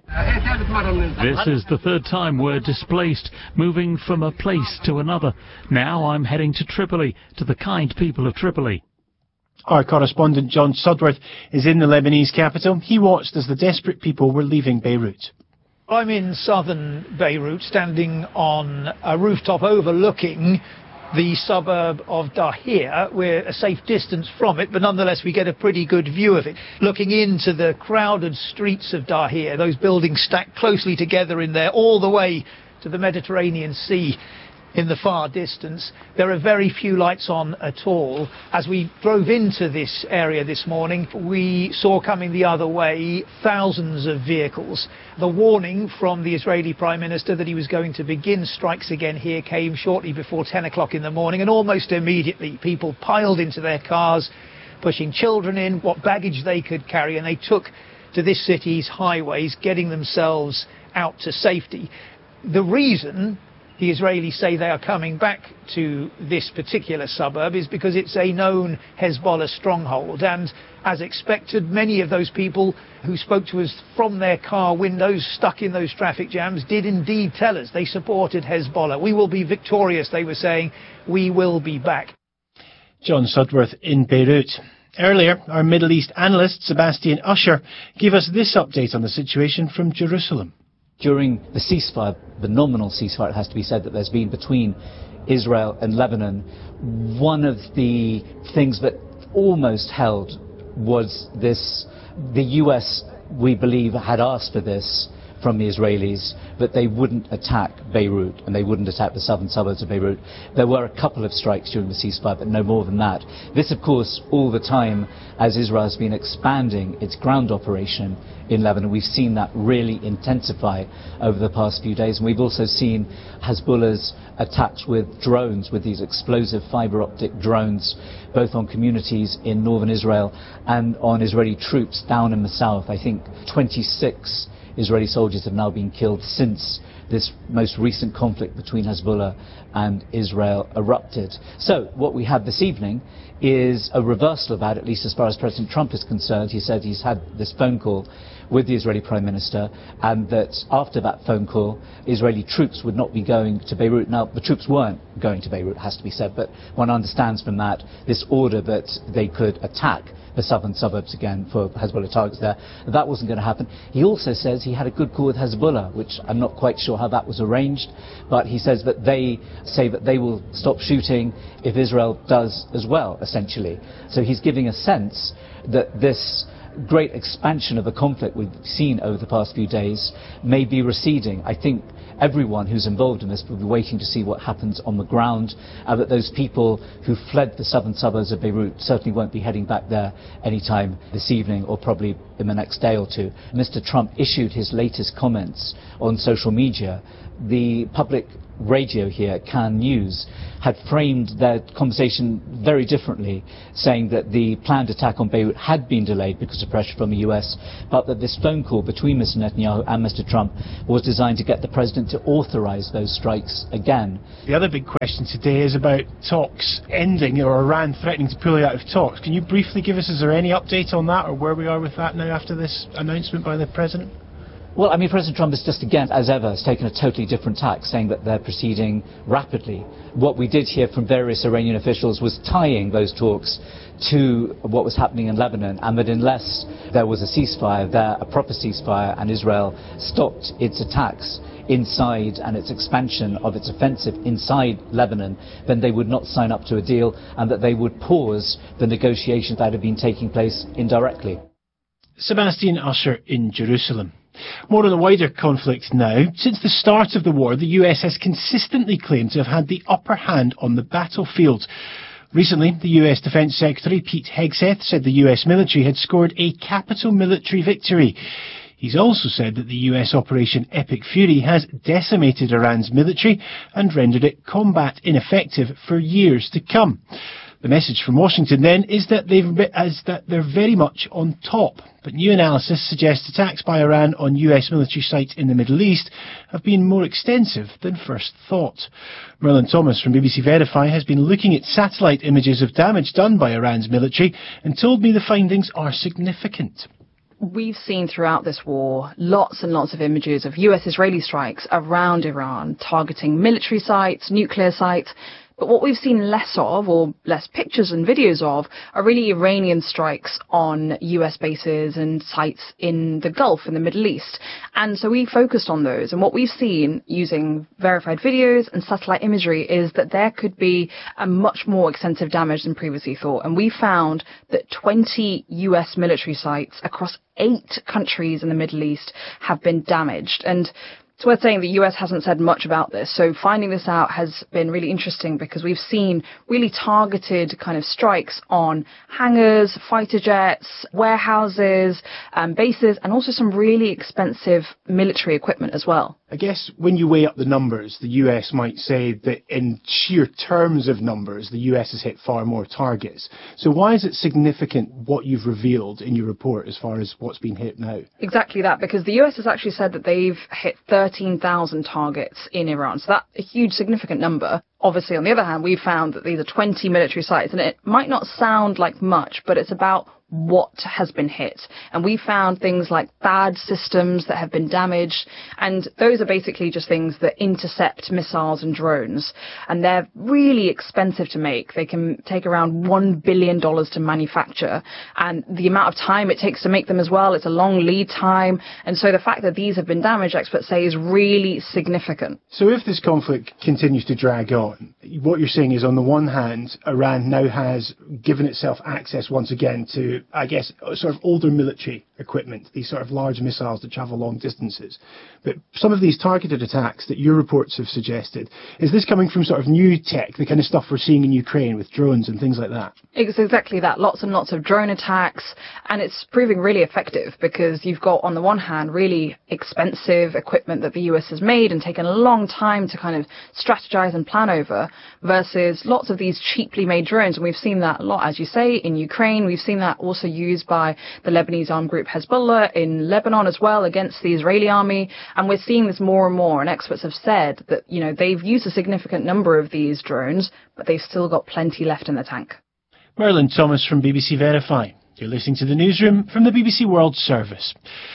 This is the third time we're displaced, moving from a place to another. Now I'm heading to Tripoli, to the kind people of Tripoli. Our correspondent John Sudworth is in the Lebanese capital. He watched as the desperate people were leaving Beirut. I'm in southern Beirut, standing on a rooftop overlooking the suburb of Dahir. We're a safe distance from it, but nonetheless we get a pretty good view of it. Looking into the crowded streets of Dahir, those buildings stacked closely together in there, all the way to the Mediterranean Sea in the far distance. There are very few lights on at all. As we drove into this area this morning, we saw coming the other way thousands of vehicles. The warning from the Israeli Prime Minister that he was going to begin strikes again here came shortly before ten o'clock in the morning, and almost immediately people piled into their cars, pushing children in, what baggage they could carry, and they took to this city's highways, getting themselves out to safety. The reason the Israelis say they are coming back to this particular suburb is because it's a known Hezbollah stronghold, and as expected, many of those people who spoke to us from their car windows stuck in those traffic jams did indeed tell us they supported Hezbollah. We will be victorious, they were saying. We will be back. John Sudworth in Beirut. Earlier, our Middle East analyst Sebastian Usher gave us this update on the situation from Jerusalem. During the ceasefire, the nominal ceasefire, it has to be said, that there's been between Israel and Lebanon, one of the things that almost held was this: the U S, we believe, had asked for this from the Israelis, that they wouldn't attack Beirut and they wouldn't attack the southern suburbs of Beirut. There were a couple of strikes during the ceasefire, but no more than that. This, of course, all the time as Israel has been expanding its ground operation in Lebanon. We've seen that really intensify over the past few days, and we've also seen Hezbollah's attacks with drones, with these explosive fibre optic drones, both on communities in northern Israel and on Israeli troops down in the south. I think twenty-six Israeli soldiers have now been killed since this most recent conflict between Hezbollah and Israel erupted. So what we have this evening is a reversal of that, at least as far as President Trump is concerned. He said he's had this phone call with the Israeli Prime Minister, and that after that phone call, Israeli troops would not be going to Beirut. Now, the troops weren't going to Beirut, has to be said, but one understands from that this order that they could attack the southern suburbs again for Hezbollah targets there. That wasn't going to happen. He also says he had a good call with Hezbollah, which I'm not quite sure how that was arranged, but he says that they say that they will stop shooting if Israel does as well, essentially. So he's giving a sense that this great expansion of the conflict we've seen over the past few days may be receding. I think everyone who's involved in this will be waiting to see what happens on the ground, and that those people who fled the southern suburbs of Beirut certainly won't be heading back there anytime this evening or probably in the next day or two. Mister Trump issued his latest comments on social media. The public radio here, Cannes News, had framed their conversation very differently, saying that the planned attack on Beirut had been delayed because of pressure from the U S, but that this phone call between Mister Netanyahu and Mister Trump was designed to get the president to authorize those strikes again. The other big question today is about talks ending, or Iran threatening to pull out of talks. Can you briefly give us, is there any update on that, or where we are with that now after this announcement by the president? Well, I mean, President Trump has just again, as ever, has taken a totally different tack, saying that they're proceeding rapidly. What we did hear from various Iranian officials was tying those talks to what was happening in Lebanon, and that unless there was a ceasefire there, a proper ceasefire, and Israel stopped its attacks inside and its expansion of its offensive inside Lebanon, then they would not sign up to a deal, and that they would pause the negotiations that had been taking place indirectly. Sebastian Usher in Jerusalem. More on the wider conflict now. Since the start of the war, the U S has consistently claimed to have had the upper hand on the battlefield. Recently, the U S Defence Secretary Pete Hegseth said the U S military had scored a capital military victory. He's also said that the U S Operation Epic Fury has decimated Iran's military and rendered it combat ineffective for years to come. The message from Washington then is that, they've, is that they're very much on top. But new analysis suggests attacks by Iran on U S military sites in the Middle East have been more extensive than first thought. Merlin Thomas from B B C Verify has been looking at satellite images of damage done by Iran's military and told me the findings are significant. We've seen throughout this war lots and lots of images of U S-Israeli strikes around Iran, targeting military sites, nuclear sites. But what we've seen less of, or less pictures and videos of, are really Iranian strikes on U S bases and sites in the Gulf, in the Middle East. And so we focused on those. And what we've seen using verified videos and satellite imagery is that there could be a much more extensive damage than previously thought. And we found that twenty U S military sites across eight countries in the Middle East have been damaged. And it's worth saying the U S hasn't said much about this, so finding this out has been really interesting because we've seen really targeted kind of strikes on hangars, fighter jets, warehouses, um, bases, and also some really expensive military equipment as well. I guess when you weigh up the numbers, the U S might say that in sheer terms of numbers, the U S has hit far more targets. So why is it significant what you've revealed in your report as far as what's been hit now? Exactly that, because the U S has actually said that they've hit thirteen thousand targets in Iran. So that's a huge, significant number. Obviously, on the other hand, we found that these are twenty military sites, and it might not sound like much, but it's about what has been hit. And we found things like T A D systems that have been damaged, and those are basically just things that intercept missiles and drones, and they're really expensive to make. They can take around one billion dollars to manufacture, and the amount of time it takes to make them as well, it's a long lead time, and so the fact that these have been damaged, experts say, is really significant. So if this conflict continues to drag on, what you're saying is, on the one hand, Iran now has given itself access once again to, I guess, sort of older military equipment, these sort of large missiles that travel long distances. But some of these targeted attacks that your reports have suggested, is this coming from sort of new tech, the kind of stuff we're seeing in Ukraine with drones and things like that? It's exactly that. Lots and lots of drone attacks, and it's proving really effective because you've got, on the one hand, really expensive equipment that the U S has made and taken a long time to kind of strategize and plan over, versus lots of these cheaply made drones. And we've seen that a lot, as you say, in Ukraine. We've seen that also used by the Lebanese armed group Hezbollah in Lebanon as well against the Israeli army. And we're seeing this more and more. And experts have said that, you know, they've used a significant number of these drones, but they've still got plenty left in the tank. Merlin Thomas from B B C Verify. You're listening to the newsroom from the B B C World Service.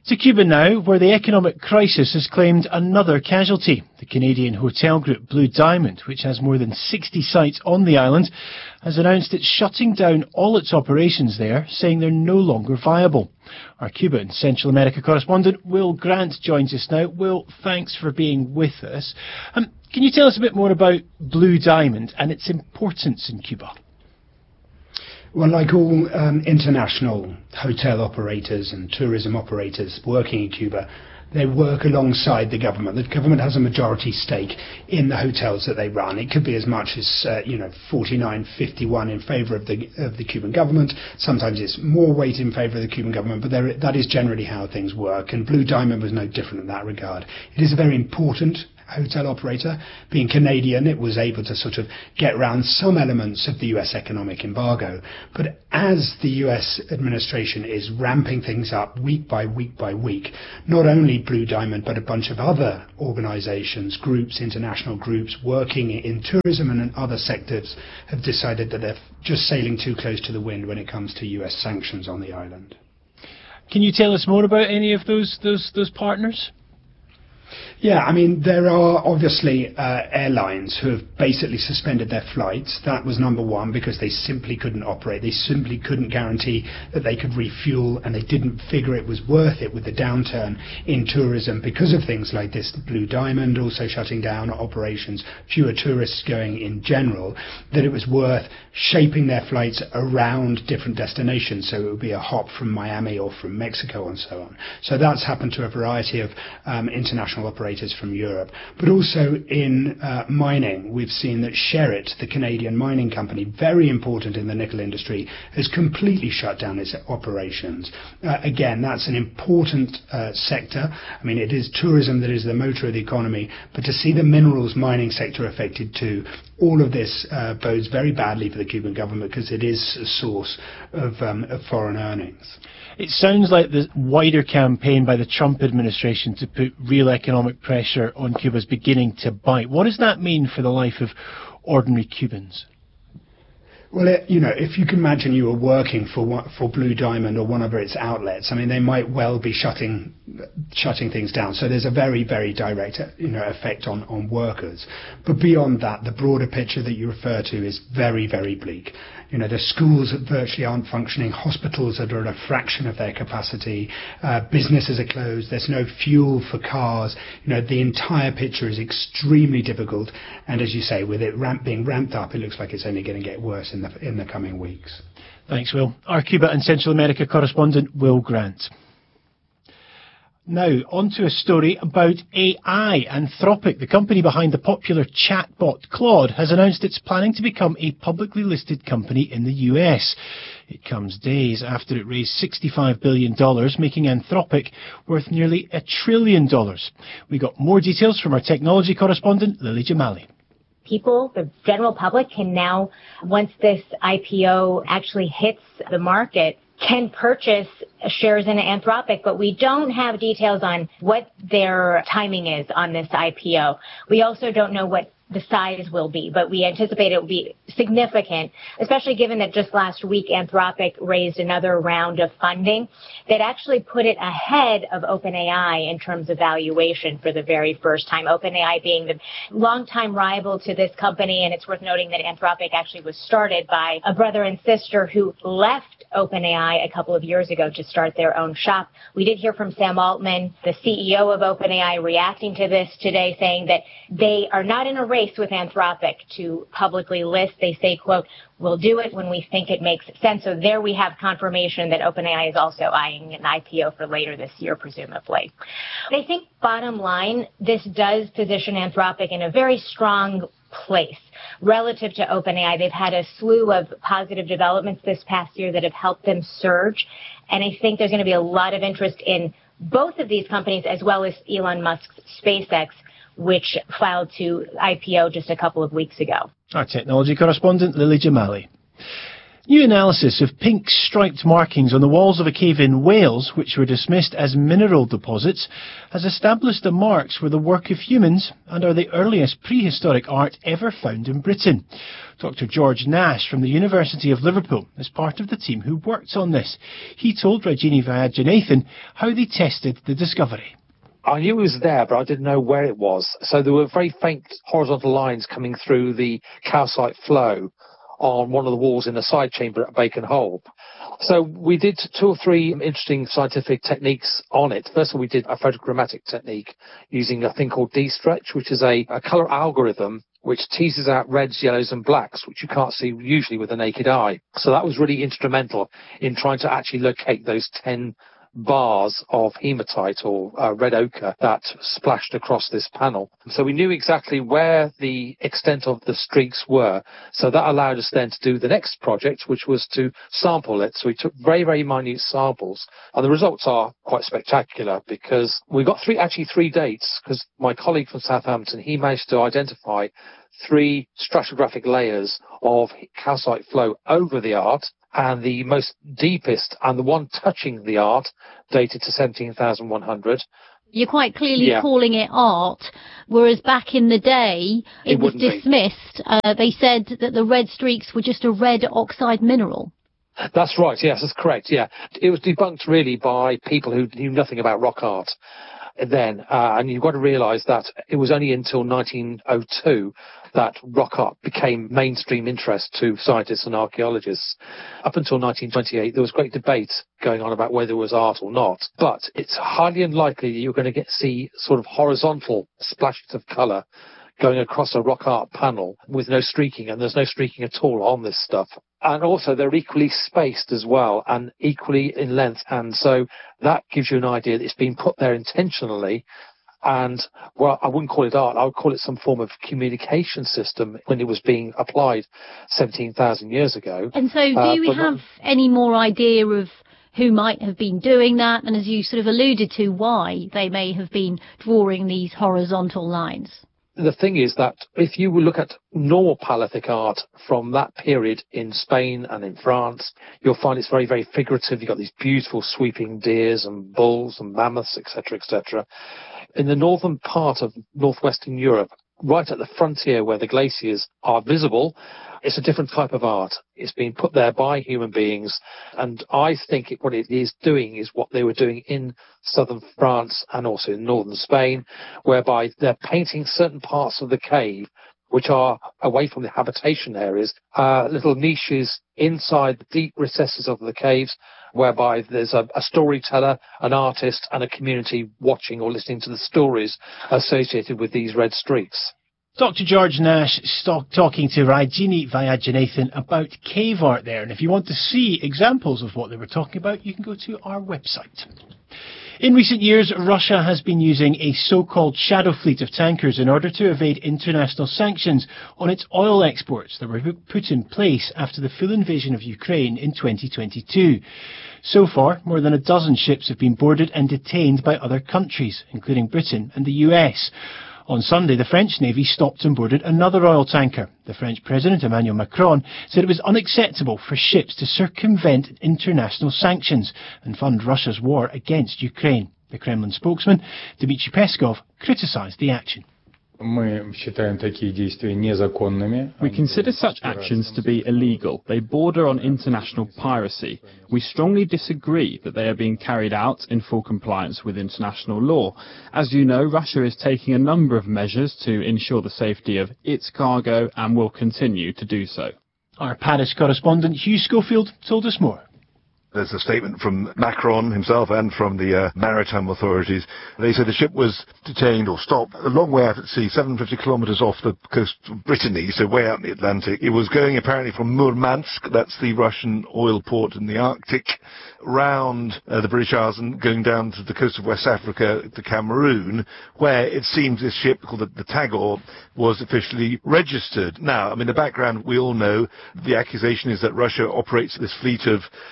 To Cuba now, where the economic crisis has claimed another casualty. The Canadian hotel group Blue Diamond, which has more than sixty sites on the island, has announced it's shutting down all its operations there, saying they're no longer viable. Our Cuba and Central America correspondent Will Grant joins us now. Will, thanks for being with us. Um, can you tell us a bit more about Blue Diamond and its importance in Cuba? Well, like all um, international hotel operators and tourism operators working in Cuba, they work alongside the government. The government has a majority stake in the hotels that they run. It could be as much as, uh, you know, forty-nine fifty-one in favour of the of the Cuban government. Sometimes it's more weight in favour of the Cuban government, but there, that is generally how things work. And Blue Diamond was no different in that regard. It is a very important hotel operator. Being Canadian, it was able to sort of get around some elements of the U S economic embargo. But as the U S administration is ramping things up week by week by week, not only Blue Diamond, but a bunch of other organizations, groups, international groups working in tourism and in other sectors have decided that they're just sailing too close to the wind when it comes to U S sanctions on the island. Can you tell us more about any of those those those partners? Yeah, I mean, there are obviously uh, airlines who have basically suspended their flights. That was number one because they simply couldn't operate. They simply couldn't guarantee that they could refuel, and they didn't figure it was worth it with the downturn in tourism because of things like this. Blue Diamond also shutting down operations, fewer tourists going in general, that it was worth shaping their flights around different destinations. So it would be a hop from Miami or from Mexico and so on. So that's happened to a variety of um, international operators from Europe. But also in uh, mining, we've seen that Sherritt, the Canadian mining company, very important in the nickel industry, has completely shut down its operations. Uh, again, that's an important uh, sector. I mean, it is tourism that is the motor of the economy, but to see the minerals mining sector affected too, all of this uh, bodes very badly for the Cuban government because it is a source of, um, of foreign earnings. It sounds like the wider campaign by the Trump administration to put real economic pressure on Cuba is beginning to bite. What does that mean for the life of ordinary Cubans? Well, it, you know, if you can imagine you were working for for Blue Diamond or one of its outlets, I mean, they might well be shutting shutting things down. So there's a very, very direct, you know, effect on, on workers. But beyond that, the broader picture that you refer to is very, very bleak. You know, the schools virtually aren't functioning, hospitals are at a fraction of their capacity, uh, businesses are closed, there's no fuel for cars. You know, the entire picture is extremely difficult. And as you say, with it ramp, being ramped up, it looks like it's only going to get worse in the, in the coming weeks. Thanks, Will. Our Cuba and Central America correspondent, Will Grant. Now, on to a story about A I. Anthropic, the company behind the popular chatbot Claude, has announced it's planning to become a publicly listed company in the U S. It comes days after it raised sixty-five billion dollars, making Anthropic worth nearly a trillion dollars. We got more details from our technology correspondent, Lily Jamali. People, the general public, can now, once this I P O actually hits the market, can purchase shares in Anthropic, but we don't have details on what their timing is on this I P O. We also don't know what the size will be, but we anticipate it will be significant, especially given that just last week Anthropic raised another round of funding that actually put it ahead of OpenAI in terms of valuation for the very first time. OpenAI being the longtime rival to this company, and it's worth noting that Anthropic actually was started by a brother and sister who left OpenAI a couple of years ago to start their own shop. We did hear from Sam Altman, the C E O of OpenAI, reacting to this today, saying that they are not in a race with Anthropic to publicly list. They say, quote, we'll do it when we think it makes sense. So there we have confirmation that OpenAI is also eyeing an I P O for later this year, presumably. I think bottom line, this does position Anthropic in a very strong place relative to OpenAI. They've had a slew of positive developments this past year that have helped them surge. And I think there's going to be a lot of interest in both of these companies, as well as Elon Musk's SpaceX, which filed to I P O just a couple of weeks ago. Our technology correspondent, Lily Jamali. New analysis of pink striped markings on the walls of a cave in Wales, which were dismissed as mineral deposits, has established the marks were the work of humans and are the earliest prehistoric art ever found in Britain. Doctor George Nash from the University of Liverpool is part of the team who worked on this. He told Rajini Vaidyanathan how they tested the discovery. I knew it was there, but I didn't know where it was. So there were very faint horizontal lines coming through the calcite flow on one of the walls in the side chamber at Bacon Hole. So we did two or three interesting scientific techniques on it. First of all, we did a photogrammetric technique using a thing called D-Stretch, which is a, a colour algorithm which teases out reds, yellows and blacks, which you can't see usually with the naked eye. So that was really instrumental in trying to actually locate those ten bars of hematite or uh, red ochre that splashed across this panel. So we knew exactly where the extent of the streaks were. So that allowed us then to do the next project, which was to sample it. So we took very, very minute samples. And the results are quite spectacular because we got three, actually three dates, because my colleague from Southampton, he managed to identify three stratigraphic layers of calcite flow over the art, and the most deepest and the one touching the art dated to seventeen thousand one hundred. You're quite clearly yeah. calling it art, whereas back in the day it, it was dismissed. Uh, they said that the red streaks were just a red oxide mineral. That's right, yes, that's correct, yeah. It was debunked really by people who knew nothing about rock art then, uh, and you've got to realise that it was only until nineteen oh two that rock art became mainstream interest to scientists and archaeologists. Up until nineteen twenty-eight, there was great debate going on about whether it was art or not, but it's highly unlikely that you're going to get see sort of horizontal splashes of colour going across a rock art panel with no streaking, and there's no streaking at all on this stuff. And also they're equally spaced as well and equally in length, and so that gives you an idea that it's been put there intentionally. And, well, I wouldn't call it art, I would call it some form of communication system when it was being applied seventeen thousand years ago. And so do uh, we have not... any more idea of who might have been doing that, and as you sort of alluded to, why they may have been drawing these horizontal lines? The thing is that if you look at normal Paleolithic art from that period in Spain and in France, you'll find it's very, very figurative. You've got these beautiful sweeping deers and bulls and mammoths, et cetera, et cetera. In the northern part of northwestern Europe, right at the frontier where the glaciers are visible, it's a different type of art. It's been put there by human beings, and I think it, what it is doing is what they were doing in southern France and also in northern Spain, whereby they're painting certain parts of the cave which are away from the habitation areas, uh, little niches inside the deep recesses of the caves, whereby there's a, a storyteller, an artist, and a community watching or listening to the stories associated with these red streaks. Doctor George Nash st- talking to Rajini Vaidyanathan about cave art there. And if you want to see examples of what they were talking about, you can go to our website. In recent years, Russia has been using a so-called shadow fleet of tankers in order to evade international sanctions on its oil exports that were put in place after the full invasion of Ukraine in twenty twenty-two. So far, more than a dozen ships have been boarded and detained by other countries, including Britain and the U S. On Sunday, the French Navy stopped and boarded another oil tanker. The French President, Emmanuel Macron, said it was unacceptable for ships to circumvent international sanctions and fund Russia's war against Ukraine. The Kremlin spokesman, Dmitry Peskov, criticised the action. We consider such actions to be illegal. They border on international piracy. We strongly disagree that they are being carried out in full compliance with international law. As you know, Russia is taking a number of measures to ensure the safety of its cargo and will continue to do so. Our Paris correspondent Hugh Schofield told us more. There's a statement from Macron himself and from the uh, maritime authorities. They said the ship was detained or stopped a long way out at sea, seven hundred fifty kilometres off the coast of Brittany, so way out in the Atlantic. It was going apparently from Murmansk, that's the Russian oil port in the Arctic, round uh, the British Isles and going down to the coast of West Africa to Cameroon, where it seems this ship called the, the Tagore was officially registered. Now, I mean, the background we all know, the accusation is that Russia operates this fleet of, of tankers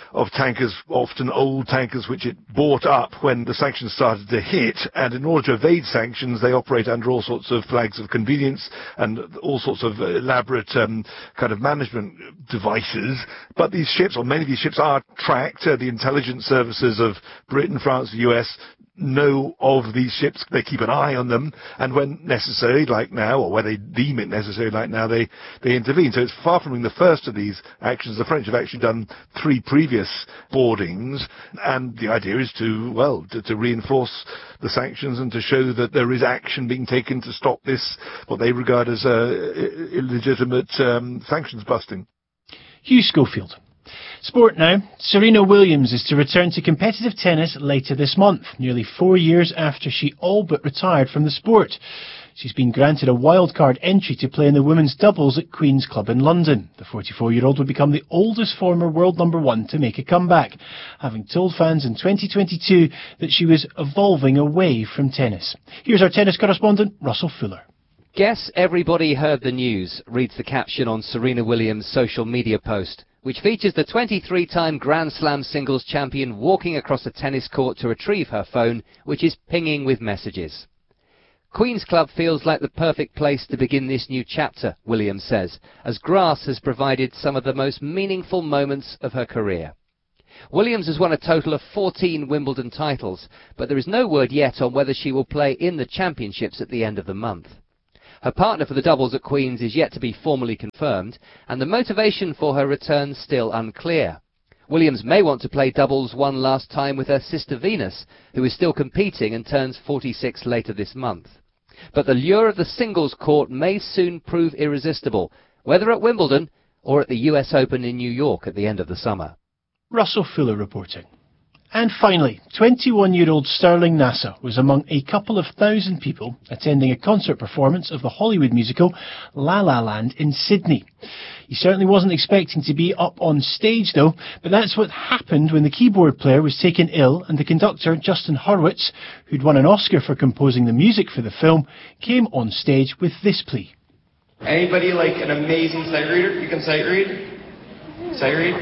tankers, often old tankers which it bought up when the sanctions started to hit, and in order to evade sanctions they operate under all sorts of flags of convenience and all sorts of elaborate um, kind of management devices. But these ships, or many of these ships, are tracked. Uh, the intelligence services of Britain, France, the U S know of these ships. They keep an eye on them, and when necessary, like now, or when they deem it necessary, like now, they, they intervene. So it's far from being the first of these actions. The French have actually done three previous boardings, and the idea is to, well, to, to reinforce the sanctions and to show that there is action being taken to stop this, what they regard as uh, illegitimate um, sanctions busting. Hugh Schofield. Sport now. Serena Williams is to return to competitive tennis later this month, nearly four years after she all but retired from the sport. She's been granted a wildcard entry to play in the women's doubles at Queen's Club in London. The forty-four-year-old would become the oldest former world number one to make a comeback, having told fans in twenty twenty-two that she was evolving away from tennis. Here's our tennis correspondent, Russell Fuller. Guess everybody heard the news, reads the caption on Serena Williams' social media post, which features the twenty-three-time Grand Slam singles champion walking across a tennis court to retrieve her phone, which is pinging with messages. Queen's Club feels like the perfect place to begin this new chapter, Williams says, as grass has provided some of the most meaningful moments of her career. Williams has won a total of fourteen Wimbledon titles, but there is no word yet on whether she will play in the championships at the end of the month. Her partner for the doubles at Queen's is yet to be formally confirmed, and the motivation for her return still unclear. Williams may want to play doubles one last time with her sister Venus, who is still competing and turns forty-six later this month. But the lure of the singles court may soon prove irresistible, whether at Wimbledon or at the U S Open in New York at the end of the summer. Russell Fuller reporting. And finally, twenty-one-year-old Sterling Nasser was among a couple of thousand people attending a concert performance of the Hollywood musical La La Land in Sydney. He certainly wasn't expecting to be up on stage though, but that's what happened when the keyboard player was taken ill and the conductor, Justin Hurwitz, who'd won an Oscar for composing the music for the film, came on stage with this plea. Anybody like an amazing sight reader? You can sight read? Sight read?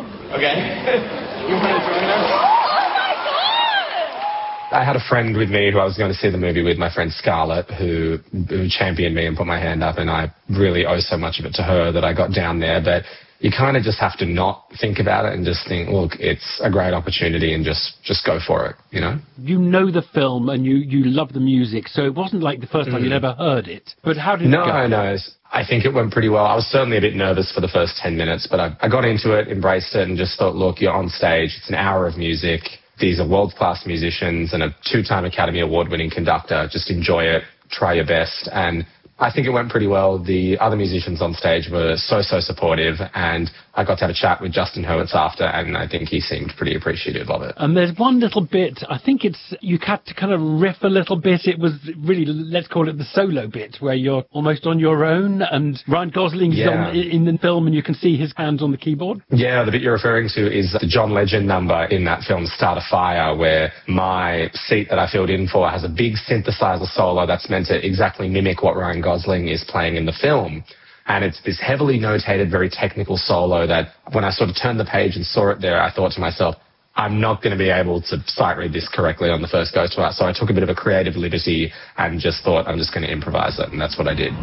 Okay. You want to join us? I had a friend with me who I was going to see the movie with, my friend Scarlett, who, who championed me and put my hand up, and I really owe so much of it to her that I got down there. But you kind of just have to not think about it and just think, look, it's a great opportunity and just, just go for it, you know? You know the film and you, you love the music, so it wasn't like the first time mm. you'd ever heard it. But how did no, it go? No, no. I think it went pretty well. I was certainly a bit nervous for the first ten minutes, but I, I got into it, embraced it, and just thought, look, you're on stage. It's an hour of music. These are world-class musicians and a two-time Academy Award-winning conductor. Just enjoy it, try your best. And I think it went pretty well. The other musicians on stage were so, so supportive, and I got to have a chat with Justin Hurwitz after, and I think he seemed pretty appreciative of it. And there's one little bit, I think it's, you had to kind of riff a little bit. It was really, let's call it the solo bit, where you're almost on your own, and Ryan Gosling's yeah. on, in the film, and you can see his hands on the keyboard. Yeah, the bit you're referring to is the John Legend number in that film, Start a Fire, where my seat that I filled in for has a big synthesizer solo that's meant to exactly mimic what Ryan Gosling is playing in the film. And it's this heavily notated, very technical solo that when I sort of turned the page and saw it there, I thought to myself, I'm not going to be able to sight read this correctly on the first go to it. So I took a bit of a creative liberty and just thought I'm just going to improvise it. And that's what I did.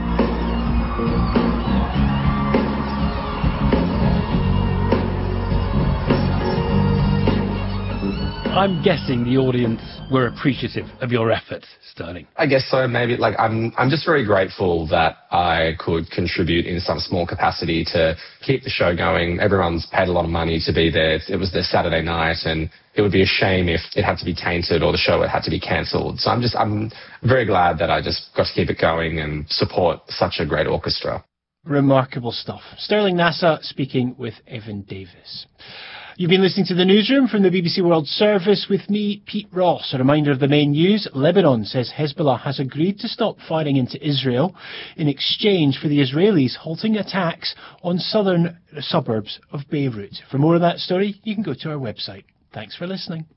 I'm guessing the audience were appreciative of your efforts, Sterling. I guess so. Maybe like I'm I'm just very grateful that I could contribute in some small capacity to keep the show going. Everyone's paid a lot of money to be there. It was their Saturday night, and it would be a shame if it had to be tainted or the show had to be cancelled. So I'm just I'm very glad that I just got to keep it going and support such a great orchestra. Remarkable stuff. Sterling Nasser speaking with Evan Davis. You've been listening to The Newsroom from the B B C World Service with me, Pete Ross. A reminder of the main news. Lebanon says Hezbollah has agreed to stop firing into Israel in exchange for the Israelis halting attacks on southern suburbs of Beirut. For more of that story, you can go to our website. Thanks for listening.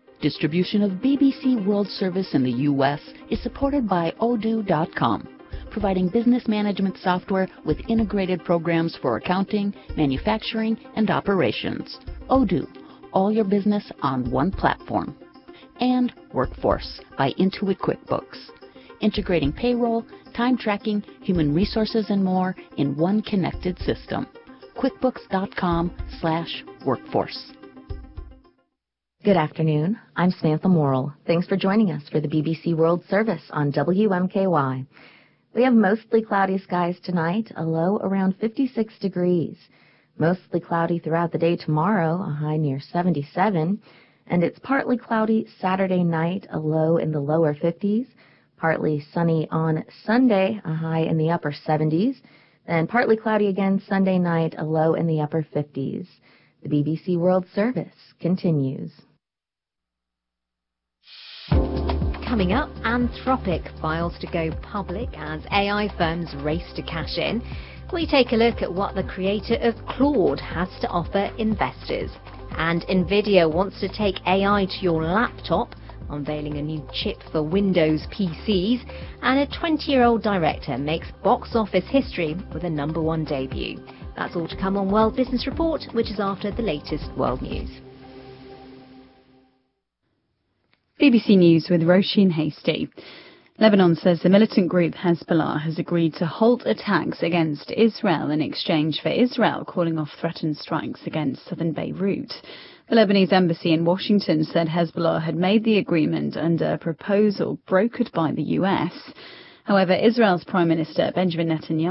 Distribution of B B C World Service in the U S is supported by Odoo dot com. providing business management software with integrated programs for accounting, manufacturing, and operations. Odoo, all your business on one platform. And Workforce by Intuit QuickBooks, integrating payroll, time tracking, human resources, and more in one connected system. QuickBooks.com slash workforce. Good afternoon. I'm Samantha Morrill. Thanks for joining us for the B B C World Service on W M K Y. We have mostly cloudy skies tonight, a low around fifty-six degrees. Mostly cloudy throughout the day tomorrow, a high near seventy-seven. And it's partly cloudy Saturday night, a low in the lower fifties. Partly sunny on Sunday, a high in the upper seventies. Then partly cloudy again Sunday night, a low in the upper fifties. The B B C World Service continues. Coming up, Anthropic files to go public as A I firms race to cash in. We take a look at what the creator of Claude has to offer investors. And Nvidia wants to take A I to your laptop, unveiling a new chip for Windows P Cs, and a twenty-year-old director makes box office history with a number one debut. That's all to come on World Business Report, which is after the latest world news. B B C News with Roisin Hasty. Lebanon says the militant group Hezbollah has agreed to halt attacks against Israel in exchange for Israel calling off threatened strikes against southern Beirut. The Lebanese embassy in Washington said Hezbollah had made the agreement under a proposal brokered by the U S. However, Israel's Prime Minister Benjamin Netanyahu